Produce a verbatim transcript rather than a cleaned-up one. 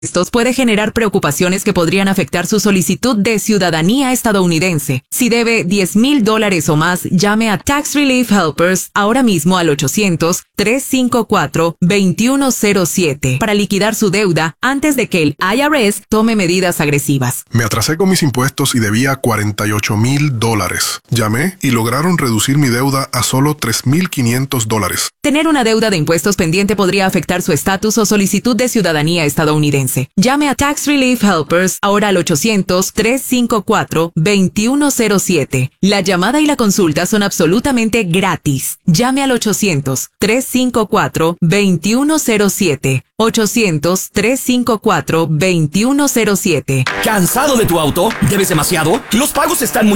Estos puede generar preocupaciones que podrían afectar su solicitud de ciudadanía estadounidense. Si debe diez mil dólares o más, llame a Tax Relief Helpers ahora mismo al ochocientos, tres cinco cuatro, dos uno cero siete para liquidar su deuda antes de que el I R S tome medidas agresivas. Me atrasé con mis impuestos y debía cuarenta y ocho mil dólares. Llamé y lograron reducir mi deuda a solo tres mil quinientos dólares. Tener una deuda de impuestos pendiente podría afectar su estatus o solicitud de ciudadanía estadounidense. Llame a Tax Relief Helpers ahora al ochocientos, tres cinco cuatro, dos uno cero siete. La llamada y la consulta son absolutamente gratis. Llame al ochocientos, tres cinco cuatro, dos uno cero siete. ochocientos, tres cinco cuatro, dos uno cero siete. ¿Cansado de tu auto? ¿Debes demasiado? Los pagos están muy